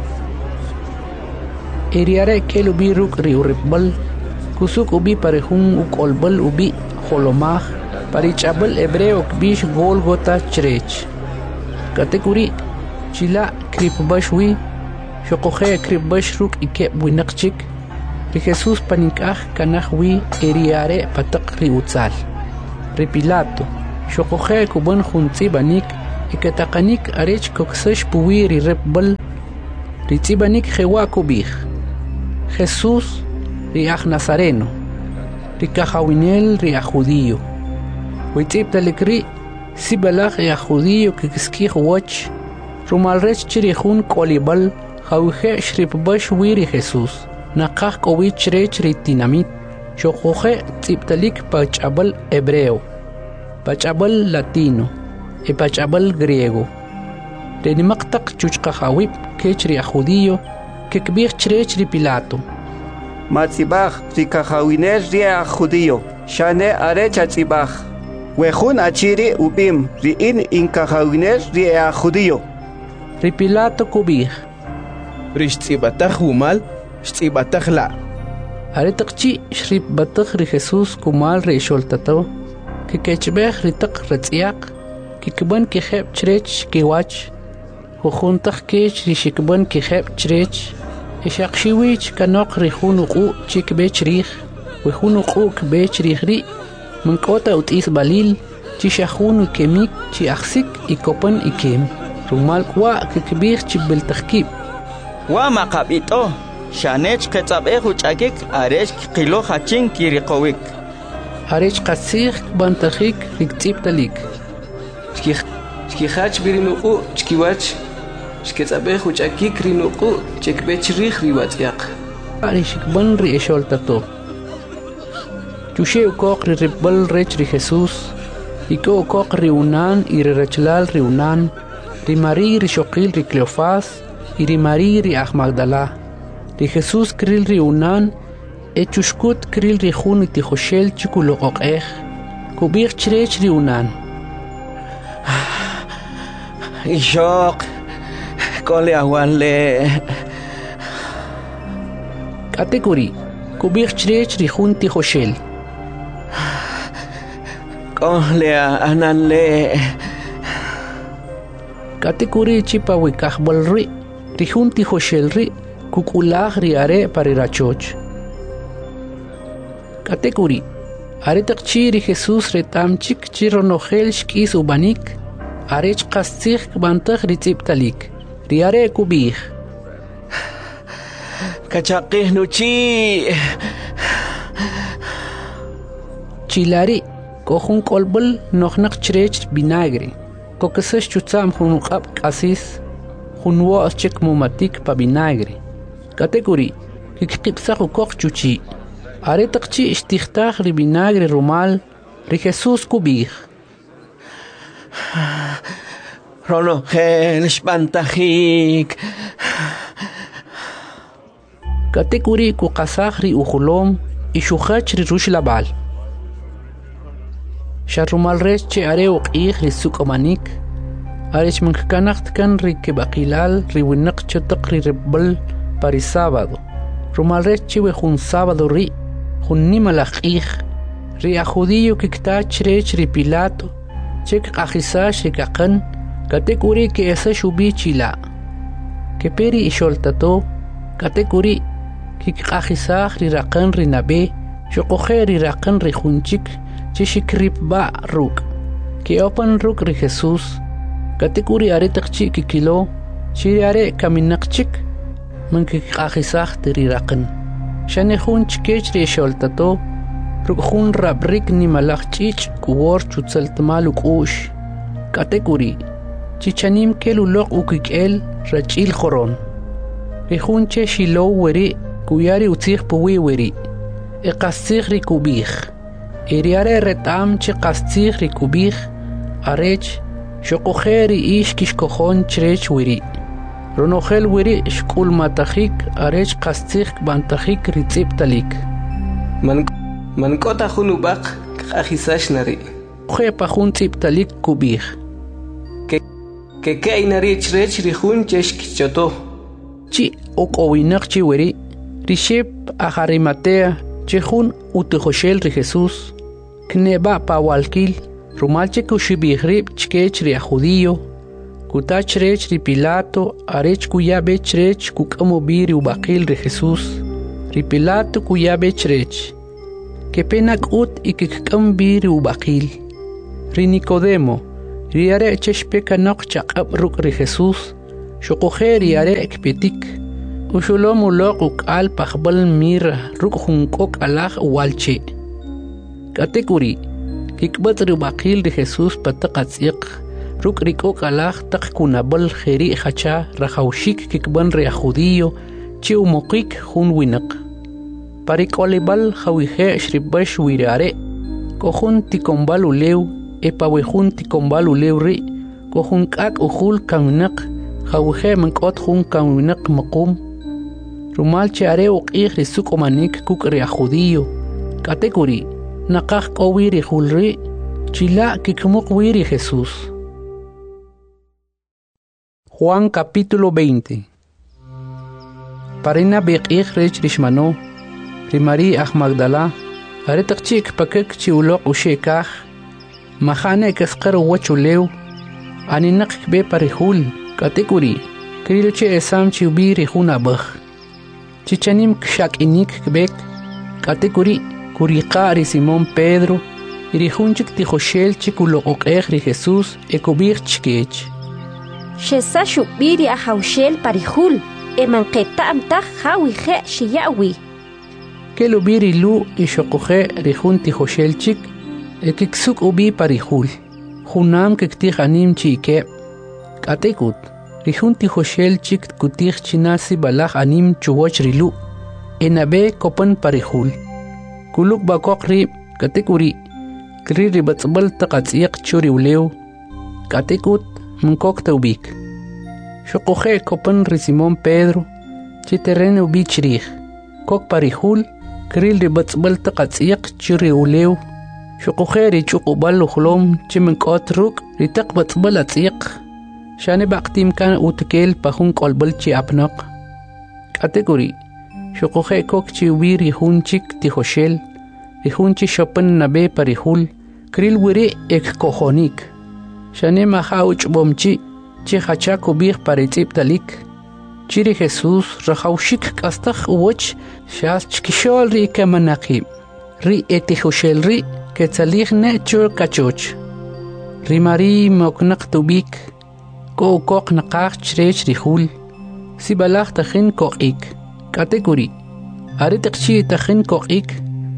Eriare kelu biruk ri ripbal kusuk ubi parehun ukolbal ubi holomah parichabal hebreo kbish Golgota chrech. Kategori chila kripbashwi shokohe kripbash ruk ikeb winaqchik ri Jesús paninkaj kanaj wi eriare pataq ri utzal. Ri Pilato xoqoje kuban juntsibanik ikataqanik arech koksesh puwi ri repbal ri tsibanik jewa kubij. Jesús ri aj Nazareno ri kajawinel ri aj judío. Witziptalik ri sibalaj ri aj judío kikiskij woch rumalrech chiri jun kolibal jawije shripbash wi ri Jesús. Naqaj kowich rech ri tinamit xoqoje tziptalik pach'abal hebreo pach'abal latino y pach'abal griego. Renimaqtaq chuchqajawip kech ri judío kikbij chrech ri Pilato. Matzibaj ri kajawinel ri judío shane are chatzibaj. Wejun achiri ubim ri in kajawinel ri judío. Ri Pilato kubij. Rishtsibataj umal shtsibataj la. Aretaqchi shrip bataj ri Jesús kumal ri xoltato kikechbej ri taq retz'iaq kikban kijeb chrech kiwach jujuntaj kech ri xikban kijeb chrech ixaqxiwich kanoq ri jun uqu chikbech rij wi jun uqu kbech rij ri mink'ota ut'is balil chi xajun ikemik chi ajsik ikopan ikem rumal kwa kikbij chibiltajkib wa maqab'ito shanech ketzab'ej uch'akik arech qilo hachin kiriqowik arech qatzij bantajik riktz'ibtalik Shkijach birinuqu chkiwach shketzabej uch'akik rinuqu chekbech rij riwatz'iaq. Ari shikban ri exoltato. Chushe ukoq ri ribal rech ri Jesús. Iko ukoq ri unan y ri rechlal ri unan. Ri Marí ri xoqil ri Cleofás y ri Marí ri aj Magdala. Ri Jesús kril ri unan e chushkut kril ri jun iti xoshel chikuloqoqej. Kubij chrech ri unan. Ishok kole awanle Kategori kubij chrech ri jun ti xoshel. kole ananle Kategori chipa wikajbal ri jun ti xoshel ri kukulaj ri are parirachoch. Kategori aretaqchi ri Jesús retamchik chironojel shkis ubanik arech qastzij kbantaj ri tziptalik ri are kubij. kachaqij nuchi Chilari kohun kolbal noqnaq chrech vinagre kokesesh chutzam jun qab qasis jun wo'as chik mumatik pa vinagre. Kategori kikqipsaq ukoq chuchi aretaqchi ishtijtaj ri vinagre rumal ri Jesús kubij. ronojel shpantajik Kategori kuqasaj ri ujulom y shujach ri rushlabal. Sharumal rech che are uq'ij ri sukomanik arech minkkanaq tkan ri kebaqilal ri winaq chetaq ri rebal pari sábado. Rumal rech che we jun sábado ri jun nimalaj q'ij ri a judío kiktach rech ri Pilato chek qajisash ri kaqan kategori ke esa shubi chila ke peri isholtato kategori kikqajisaj ri raqan ri nabe xoqoje ri raqan ri junchik chishikrip ba ruk ke opan ruk ri Jesús kategori aretaqchi kikilo chiri are kaminaqchik man kikqajisaj ri raqan shane junch kech ri isholtato ruk jun rabrik ni malaj ch'ich kuwor chutzeltmal uk'ush kategori chichanim keluloq ukik'el rach'il joron ri jun che shilo weri kuyari utzij puwi weri qastzij ri kubij iri are retam chi qastzij ri kubij arech xoqoje ri ish kishkojon chrech weri ronojel weri shk'ulmatajik arech qastzij kbantajik ri tz'ibtalik Mank'ota jun ub'aq q'ajisash nari. Jepa jun tz'ibtalik kubij. Kekey nari chrech ri jun cheshkichoto. Chi uk'owinaq chi weri rixep ajarimatea che jun utijoshel ri Jesús kneba pawalkil rumal che kushibij rib chkech ri a judío kutach rech ri Pilato arech kuyabech rech kuk'amu bi ri ubaqil ri Jesús Ri Pilato kuyabe chrech. Que penak ut y que cambir ubakil. Ri Nicodemo. Ri are cheshpe kanok chakab ruk ri Jesús. Shokoje ri are ekpetik. Ushulom ulok ukal pakbal mir ruk hunkok alah walche. Katekuri. Kikbat ri bakil ri Jesús patakatsiq. Ruk rikok alah tak kunabal kheri hacha rahawshik kikban ri judío. Chi umokik hun winak. Parik olibal hawije shribash wirare. Kohun tikombal ulew. Epawehun tikombal ulew ri. Kohun kak uhul kaminak. Hawije mankot hun kaminak makum. Rumal chare uqih risuk omanik kuk ri judío. Katekuri. Nakak kowiri hulri. Chila kikmuk wiri Jesús. Juan capítulo 20. Parina beqih rech rishmano. Rimari ach Magdala. Aretakchik pakek chi ulok ushekah. Mahane kaskar wachulew. Aninak be parihul. Katekuri. Krilche esam chi ubi rihun abah. Chichanim kshak inik kbek. Katekuri. Kuriqa ri Simón Pedro. Irihunchik tijoshel chikulok ri Jesús ekubir chkech. Shesa shubiri ahaushel parihul. Emanqeta amtah hawije shiyawi. Que lo biri lu y shokoje rihunti hoshelchik, ekiksuk ubi parihul. Hunam kektik anim chike. Katekut, rihunti hoshelchik kutik chinasi balach anim chuwoch rilu. Enabe kopan parihul. Kuluk bakok rib, katekuri. Kri ribatzbal takatsiak churi uleu. Katekut, mnkok taubik. Shokoje kopan ri Simón Pedro. Chiterren ubi chirih. Kok parihul. Kril ribatzbal takatsiak chiri ulew. Shokoje ri chukubal uhlom chimenkot ruk ritak batzbal atsiak. Shane baktim kan utkel pahun kolbal chi apnak. Kategori. Shokoje kok chi ubi rihunchik tihoshel. Rihunchi shopan nabe parihul. Kril wiri ek kohonik. Shane maha uchbomchi. Chi hacha kubih paritip talik. Chiri Jesús rahawshik kastakh uwach shas chkishol ri kamanaqib. Ri etihushel ri ketzalich ne chur kachoch. Ri Mari moknak tubik. Ko kok nakach chrech rihul. Si balach tachin kokik. Kategori. Aritakchi tachin kokik.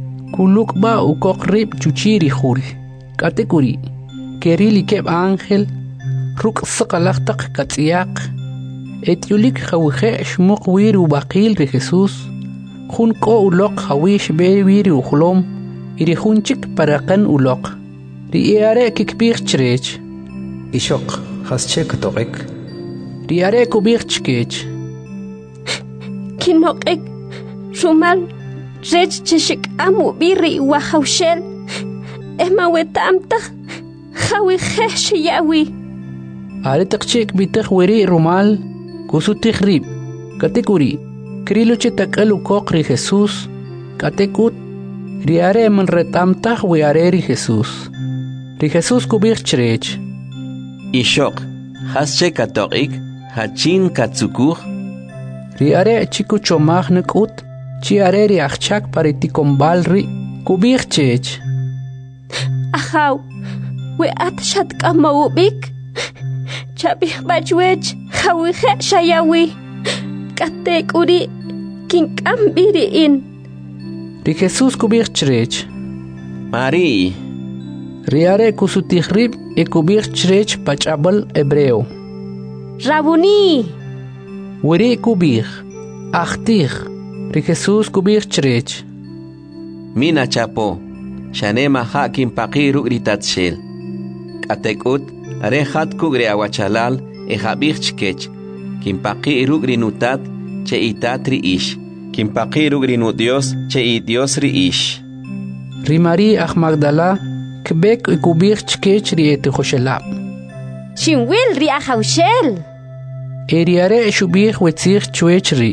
Kuluk ba u kok rib chuchi rihul. Kategori. Kerili keb ángel. Ruk sakalach tak katsiak. Etiulik hawije shmuk wiri ubakil ri Jesús. Jun ko ulok hawish be wiri uhlom. Iri junchik parakan ulok. Ri iare kikbir chrech. Ishok, hasche katorik. Ri are kubir chkech. Kinokik. Rumal. Rech chishik amu biri wahawshel. Ema wetamtah. Hawije shiyawi. Aretakchik bitak wiri rumal. Kusutik rib. Katekuri. Kriluche takalu kok ri Jesús. Katekut. Riare man retamtah wiare ri Jesús. Ri Jesús kubir chrech. Ishok. Hasche katorik. Hachin katsukur. Riare chiku chomach nekut. Chiare ri achchak paritikombal ri. Kubir chech. Ahaw. We atshat kamawubik. Chabih bajwech. Hawije shayawi. Katekuri. Kinkambiri in. Ri Jesús kubir chrech. Mari. Riare kusutih rib e kubir chrech pachabal hebreo. Rabuni. Wiri kubir. Achtih. Ri Jesús kubir chrech. Mina chapo. Shane maha kimpaqiru ritatshel. Katekut. Are hat kugre awachalal. Ejabich chkech. Kimpaqi rugri nutat. Che itatri ish. Kimpaqi rugri nu Dios. Che i Dios ri ish. Ri Mari ach Magdala. Kbek ikubir chkech ri etihoshela. Shinwil ri ahawshel. Eriare shubih wetzich chwech ri.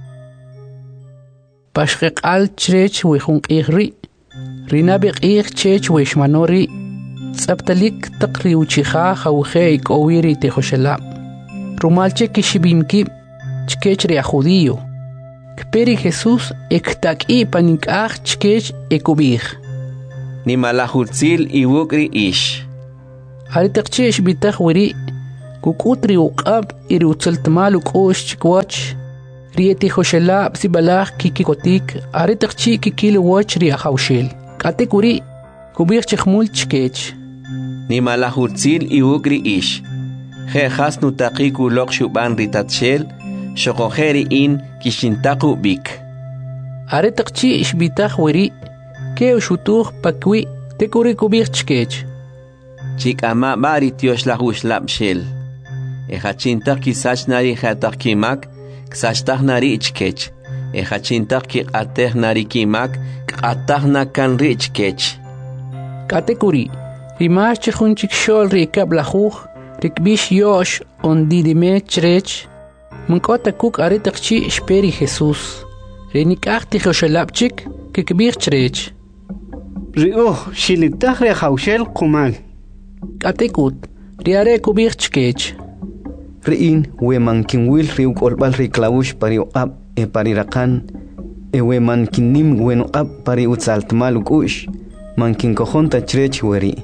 Pashkek al chrech wechunk ri. Rinabik chech weshmanori. Tsabtalik takri uchiha hawje ikowiri tehoshela. Rumalche kishibimki chkechri a judío. Kperi Jesús ektak'i panik'aj chkech ekubij. Ni malahutzil iwukri ish. Aritakchi ishbitaj wiri. Kukutri uqab iri utzeltmal uqosh chikwach. Rieti Joshelab sibalaj kikikotik. Aritakchi kikil wach ri ahawshel. Katekuri kubij chikmul chkech. Ni malahutzil iwukri ish. He has nutaqiku lok shuban ritatshel. Shokojeri in kishintaku bik. Aritakchi ishbitaj wiri. Ke ushutuj pakwi tekuri kubij chkech. Chikama bari tiosh lahush lapshel. Ejachintak kisach nari jatak kimak, ksachtak nari ichkech. Ejachintak ki ateh nari kimak, atah na kan richkech. Katekuri, rimash chihunchik shol rikab lahuj, rikbish yosh ondidime chrech, munkota kuk aritakchi shperi Jesús. Renikachti Joshelapchik, kikbir chrech. Shilitaj rehaushel kumal. Katekut, riare kubir chkech. Riin weman kinwil riuk olbal riklaush pari ab parirakan weman kinnim weno ab pari utsaltmal ukush man kinkojon tachrech weri.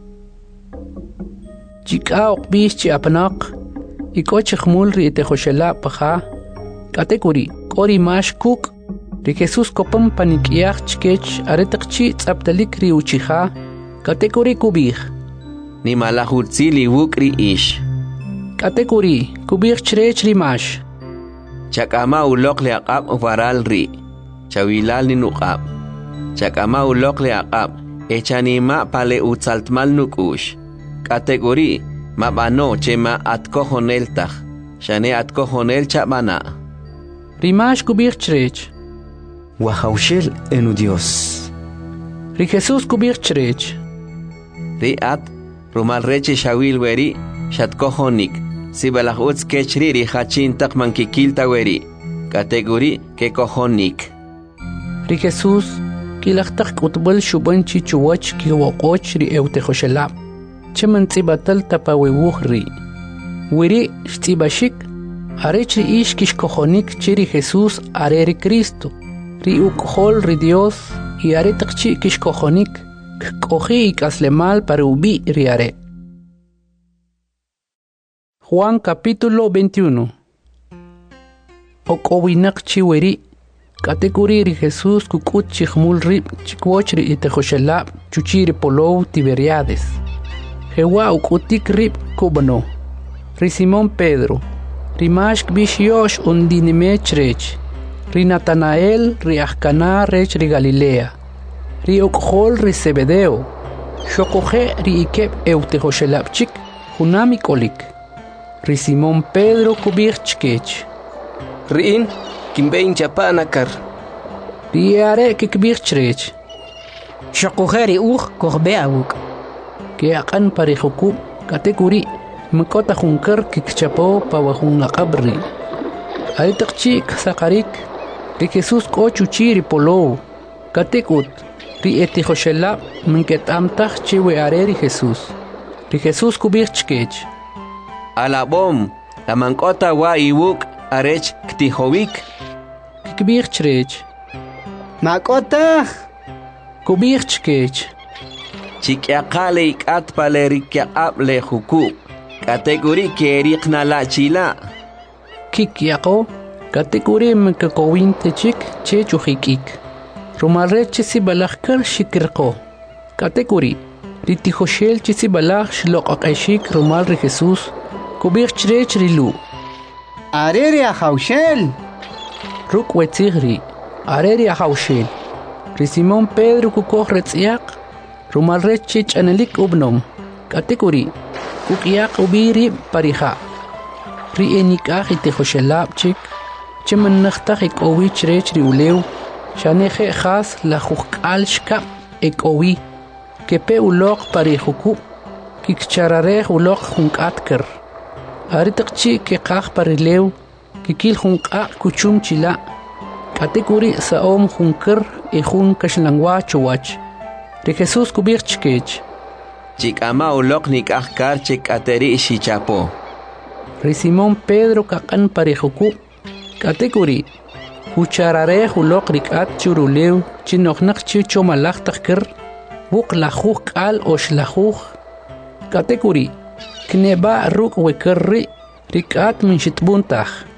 Chika okbish chi apnak ikoch khmul ri te Joshela paja katekuri kori mash kuk ri Jesús kopam panikiach chkech aretakchi tsaptalik ri uchija katekuri kubih. Ni malahutzili wukri ish. Katekuri, kubir chrech rimash. Chakama ulok le aqab ufaral ri. Chawilal ni nuqab. Chakama ulok le aqab. Echanima pale utsaltmal nukush. Katekuri, mabano chema atkojonel taj. Shane atkojonel chabana. Rimash kubir chrech. Wahaushel enu Dios. Ri Jesús kubir chrech. Ri at rumal reche shawil weri shatkojonik. Sibalaj utz kechri ri hachin takman kikilta weri. Kategori ke kojonik. Ri Jesús kilachtak utbal shuban chichuwach kiwakoch ri eute Joshelab. Cheman tsibatal tapawewuj ri. Wiri shtibashik arech ri ish kishkojonik chiri Jesús are ri Cristo. Ri ukhol ri Dios y are takchi kishkojonik koji ikaslemal para ubi ri are. Juan capítulo 21. Okowinak chiweri. Katekuri ri Jesús kukut chikhmul rib chikwoch ri ite Joshelab chuchiri polou Tiberiades. Jewa ukutik rib kubano. Ri Simón Pedro. Ri mashk bish yosh undinime chrech. Ri Natanael ri Ahcana rech ri Galilea. Ri okhol ri Zebedeo. Shokoje ri ikeb eute Joshelab chik hunami kolik. Ri Simón Pedro kubir chkech. Riin kimbein chapanakar. Ri are kikbir chrech. Shokujeri kohbe awuk. Ke akan parihukub katekuri mkota hunkar kikchapo pawahun akabri. Aritakchi sakarik ri Jesús kochuchiri polou. Katekut ri eti Joshelab minketamtach chiwe are ri Jesús. Ri Jesús kubir chkech. Alabom, la mankota wa iwuk arech ktihowik. Kikbir chrech. Makota. Kubir chkech. Chikyakale ikat palerikyakab le huku. Kategori kerikna la chila. Kikyako. Kategori mkakowin techik chechujikik. Rumarre chisibalakar shikirko. Kategori. Riti Joshel chisibalak shlokakashik rumal ri Jesús. Kubir chrech rilu. Areri ahaushel. Ruk wetzigri. Areri ahaushel. Ri Simón Pedro kukoh retziak. Rumal rechich anelik ubnom. Kategori. Kukiak ubiri pariha. Ri enikah ite Joshelab chik. Cheman nachtach ek owi chrech ri ulew. Shaneje khas la jukal shkap ek owi. Kepe ulok parihuku. Kikcharare ulok junkatkar. Aritakchi ke kah parilew. Kikil junka kuchum chila. Kategori saom junkar e jun kashlangwa chowach. Ri Jesús kubir chkech. Chikama ulok nikahkar chikateri shichapo. Ri Simón Pedro kakan parihuku. Kategori hucharare hulok rikat churulew chinoknak chicho malak takir buk lajuj al oshlajuj katekuri kneba ruk wekerri rikat min shitbuntaj